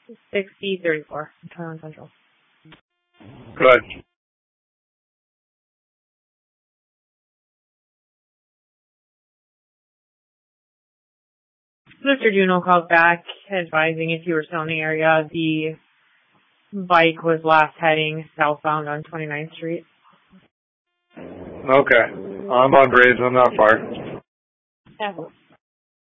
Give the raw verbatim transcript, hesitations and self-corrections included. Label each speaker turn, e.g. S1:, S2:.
S1: sixty thirty-four, Taiwan Central.
S2: Good.
S1: Mister Juno called back advising if you were still in the area, the bike was last heading southbound on twenty-ninth Street.
S2: Okay. I'm on Graves. I'm not far.
S1: Yeah.